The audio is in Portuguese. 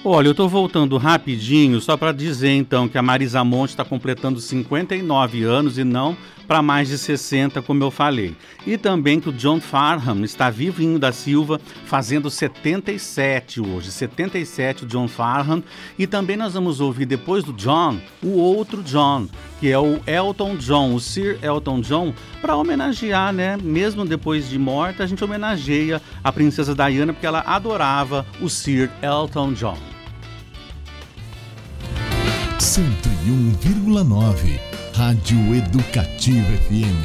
Olha, eu tô voltando rapidinho só para dizer então que a Marisa Monte está completando 59 anos e não para mais de 60, como eu falei. E também que o John Farnham está vivinho da Silva, fazendo 77 hoje. 77 o John Farnham. E também nós vamos ouvir depois do John, o outro John, que é o Elton John, o Sir Elton John, para homenagear, né? Mesmo depois de morta, a gente homenageia a princesa Diana porque ela adorava o Sir Elton John. 101,9 Rádio Educativa FM.